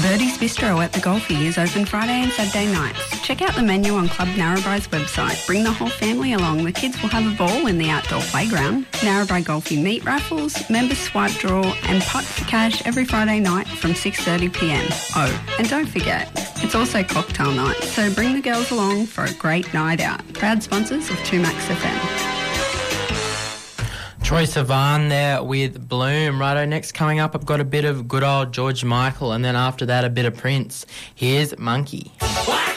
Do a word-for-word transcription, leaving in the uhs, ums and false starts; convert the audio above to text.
Birdie's Bistro at the Golfie is open Friday and Saturday nights. Check out the menu on Club Narrabri's website. Bring the whole family along. The kids will have a ball in the outdoor playground. Narrabri Golfie meat raffles, members swipe draw and pot for cash every Friday night from six thirty p m. Oh, and don't forget, it's also cocktail night, so bring the girls along for a great night out. Proud sponsors of two Max F M. Troy Sivan there with Bloom. Righto, next coming up, I've got a bit of good old George Michael, and then after that, a bit of Prince. Here's Monkey. Why